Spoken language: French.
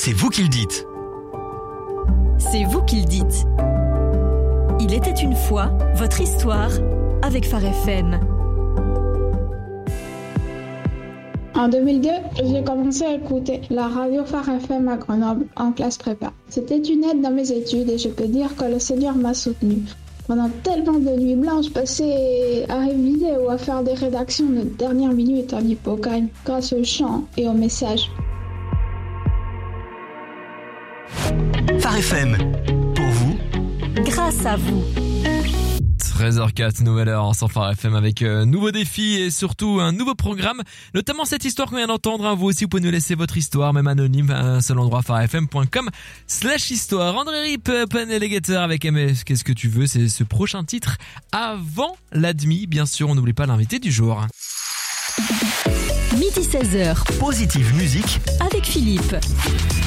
C'est vous qui le dites. C'est vous qui le dites. Il était une fois votre histoire avec Phare FM. En 2002, j'ai commencé à écouter la radio Phare FM à Grenoble en classe prépa. C'était une aide dans mes études et je peux dire que le Seigneur m'a soutenu. Pendant tellement de nuits blanches passées à réviser ou à faire des rédactions de dernière minute en Hippocagne grâce aux chants et aux messages. Phare FM, pour vous, Grâce à vous. 13h04, nouvelle heure sur Phare FM avec nouveaux défis et surtout un nouveau programme, notamment cette histoire qu'on vient d'entendre. Vous aussi, vous pouvez nous laisser votre histoire, même anonyme, à un seul endroit, pharefm.com/histoire. André Rip, Pen et les Guetteurs avec MS, qu'est-ce que tu veux, c'est ce prochain titre avant l'admis. Bien sûr, on n'oublie pas l'invité du jour. Midi 16h, Positive Musique avec Philippe.